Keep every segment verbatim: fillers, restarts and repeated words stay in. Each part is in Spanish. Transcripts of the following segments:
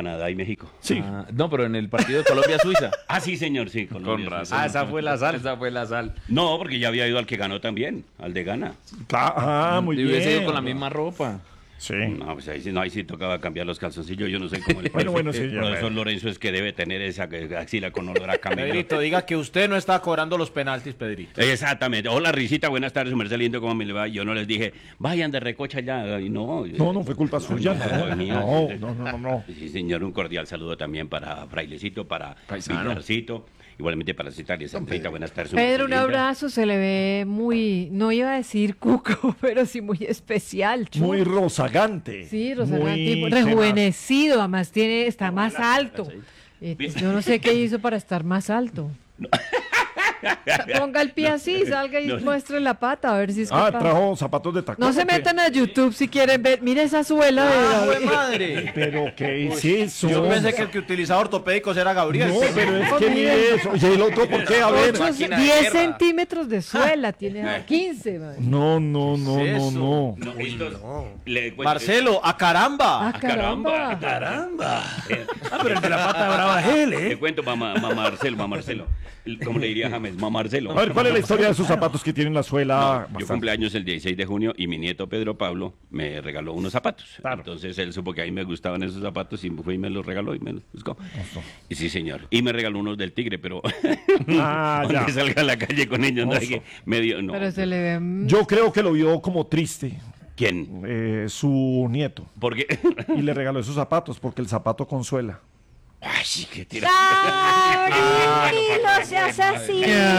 Canadá y México. Sí. Ah, no, pero en el partido de Colombia-Suiza. Ah, sí, señor, sí. Con Colombia, razón. sí. Ah, esa fue la sal. Esa fue la sal. No, porque ya había ido al que ganó también, al de Ghana. Ah, muy Y bien. hubiese ido con la misma ropa. Sí. No, pues ahí sí, no, ahí sí tocaba cambiar los calzoncillos. Yo no sé cómo le Bueno, bueno, sí, El ya, profesor bueno. Lorenzo es que debe tener esa axila con olor a camino. Pedrito, diga que usted no está cobrando los penaltis, Pedrito. Exactamente. Hola, Risita, buenas tardes, su merced lindo, ¿cómo me le va? Yo no les dije, vayan de recocha ya. Y no, No, no fue culpa suya. No, No, mía. no, no, no, no, no. Sí, señor, un cordial saludo también para Frailecito, para Paisano. Pilarcito, igualmente para Citalia Sanfrita, buenas tardes. su Pedro, merced un linda. abrazo, se le ve muy, no iba a decir cuco, pero sí muy especial. chulo. Muy rozagante. Sí, Rosalía, Muy tipo, tenaz. rejuvenecido, además tiene, está más alto. Eh, yo no sé qué hizo para estar más alto. Ponga el pie así, salga y No. muestre la pata, a ver si es Ah, capaz. trajo zapatos de tacón. No se ¿o qué? metan a YouTube si quieren ver. Mire esa suela de ¡Ah, Gabriel. jue madre! Pero, ¿qué es eso? Yo pensé que el que utilizaba ortopédicos era Gabriel. No, pero es que mire eso. ¿Y el otro por qué? A ver. Ocho- máquina de diez guerra. centímetros de suela, tiene quince. madre. No, no, no, ¿Qué es no, eso? no. No, estos- le cuento- Marcelo, ¡a caramba! Ah, caramba. caramba. Ah, pero el de la pata brava es él, Le cuento, mamá, mamá Marcelo, mamá Marcelo. ¿Cómo le diría James? Mamá Marcelo. A ver, ¿cuál es la historia de esos zapatos que tienen la suela? Yo bastante? cumpleaños el dieciséis de junio y mi nieto Pedro Pablo me regaló unos zapatos. Claro. Entonces él supo que a mí me gustaban esos zapatos y fue y me los regaló y me los buscó. Y sí, señor. Y me regaló unos del Tigre, pero Ah, ya. donde salga a la calle con ellos, no hay Oso. que medio, no. Pero se le ve. mm, Yo creo que lo vio como triste ¿Quién? eh, su nieto Porque y le regaló esos zapatos porque el zapato consuela. Ay, sí, qué tira. Gabriel, no seas así.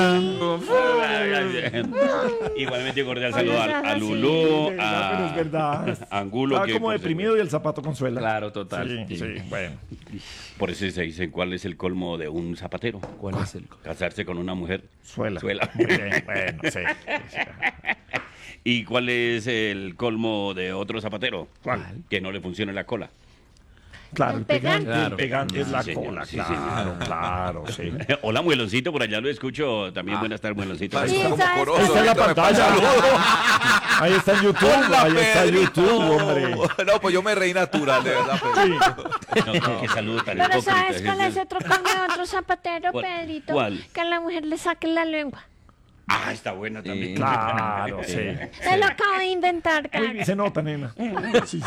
Igualmente cordial saludo a, a seas así. Lulú, Pero a, es verdad. a Angulo. Estaba que como por deprimido y el zapato consuela. Claro, total. Sí, sí, bueno. Por eso se dice cuál es el colmo de un zapatero. ¿Cuál es el? Casarse con una mujer. Suela. Suela. Muy bien, bueno, sí. sí. ¿Y cuál es el colmo de otro zapatero? ¿Cuál? Que no le funcione la cola. Claro, el pegante, Claro. el pegante es la Sí, señor, cola, sí, claro, claro, sí. Hola, Mueloncito, por allá lo escucho. También buenas tardes, Mueloncito. Sí, ¿sabes Ahí está en la pantalla. Ahí está en YouTube, Hola, ahí está en Pedrito. YouTube, hombre. No, pues yo me reí natural, de verdad, Pedrito. No, qué, qué saludo tan Pero hipócrita. ¿sabes cuál es otro colmo de otro zapatero, ¿Cuál? Pedrito? ¿Cuál? Que a la mujer le saque la lengua. Ah, está buena también. Claro, sí. Se lo acabo de inventar, Uy, cara. se nota, nena. Sí, sí.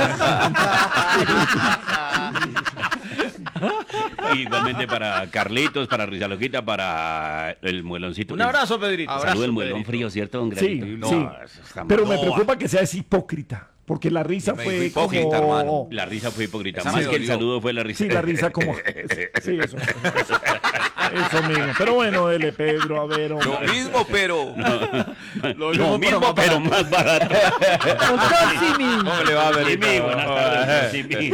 Igualmente para Carlitos, para Rizaloquita, para el Mueloncito. Un abrazo, Pedrito. Saludo el Abrazo, muelón Pedrito. frío, ¿cierto, don Sí, Granito? sí. No, eso está Pero mal. me preocupa que sea hipócrita, porque la risa Me fue dijo hipócrita, como... hermano. La risa fue hipócrita. Esa Más me que el dolió. saludo fue la risa. Sí, la risa como... Sí, eso. Eso mismo. Pero bueno, dele, Pedro, a ver, Lo hombre. mismo, pero. Lo, mismo, pero más barato. Doctor Simi. ¿Cómo le va a ver? Simi, buenas tardes, Simi.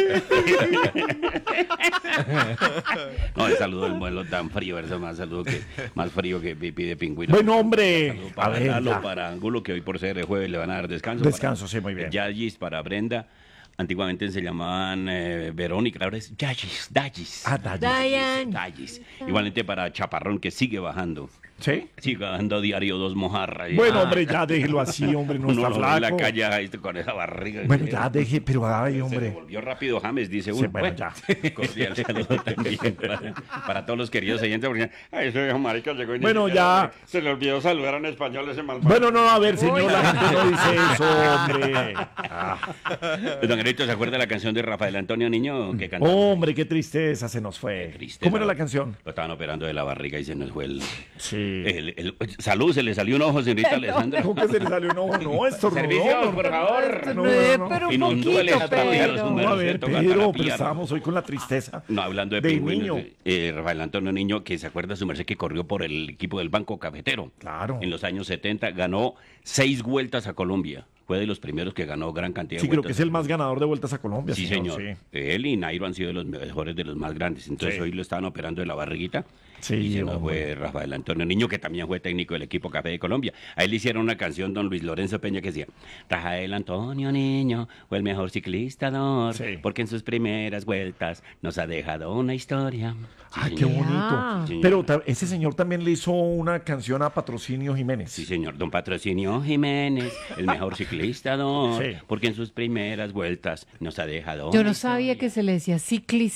No, el saludo del muelo tan frío, eso más saludo que más frío que pipí de pingüino. Bueno, hombre. Saludo A para ver, Lalo, ya. para Angulo, que hoy por ser el jueves le van a dar descanso. Descanso, para sí, muy bien. Yagis, para Brenda. Antiguamente se llamaban eh, Verónica, ahora es Yagis, Dagis. Ah, Dagis. Diane. Dagis. Igualmente para Chaparrón, que sigue bajando. ¿Sí? Sigue bajando diario dos mojarras. Bueno, Ah, hombre, ya déjelo así, hombre, no uno está lo ve en la flaco. calle ahí, con esa barriga. Bueno, ya deje, pero ay, Se hombre. volvió rápido James, dice uno. Sí, bueno, ya. Cordial saludo también para, para todos los queridos oyentes, porque ay, ese viejo marica llegó y ni Bueno, siquiera ya. se le olvidó saludar en español ese malvado. Bueno, no, a ver, señor, la gente no dice eso, hombre. Ah, Don Gerito, ¿se acuerda de la canción de Rafael Antonio Niño que cantó? hombre, qué tristeza se nos fue. Triste, ¿Cómo era ¿no? la canción? Lo estaban operando de la barriga y se nos fue el... Sí. el- el- salud, se le salió un ojo, señorita Alessandra. ¿Cómo que se le salió un ojo? No, esto Servicio, por favor. No, Eh, no, no. pero un Inundó el poquito, estadio, Pedro. No, a ver, Cierto, Pedro, Cantarapía, pero ¿no? estábamos hoy con la tristeza. No, hablando de Del pingüinos, niño. eh, Rafael Antonio Niño, que se acuerda su merced que corrió por el equipo del Banco Cafetero. Claro. En los años setenta ganó seis vueltas a Colombia. Fue de los primeros que ganó gran cantidad Sí, de creo que vueltas. es el más ganador de vueltas a Colombia. Sí, señor. Sí. Él y Nairo han sido los mejores de los más grandes. Entonces Sí. hoy lo estaban operando de la barriguita. Sí, y se nos hombre. fue Rafael Antonio Niño, que también fue técnico del equipo Café de Colombia. A él le hicieron una canción, don Luis Lorenzo Peña, que decía: Rafael Antonio Niño fue el mejor ciclista, don, Sí. porque en sus primeras vueltas nos ha dejado una historia. Sí, Ah, qué señor. bonito. Sí, señor. Pero ta- ese señor también le hizo una canción a Patrocinio Jiménez. Sí, señor. Don Patrocinio Jiménez, el mejor ciclista, don, Sí. porque en sus primeras vueltas nos ha dejado Yo una no sabía historia. que se le decía ciclista.